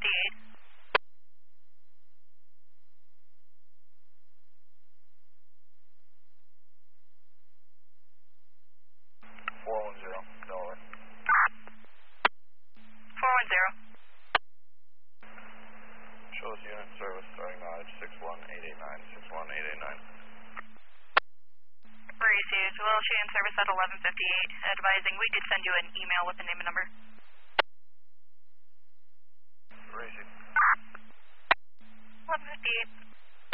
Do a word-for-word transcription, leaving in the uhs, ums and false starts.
fifty-eight. four one zero, Delaware. four one zero. Show this unit service starting mileage six one eight eight nine, six one eight eight nine. Received. Will show you in service at eleven fifty-eight. Advising we did send you an email with the name and number. Received. eleven fifty-eight.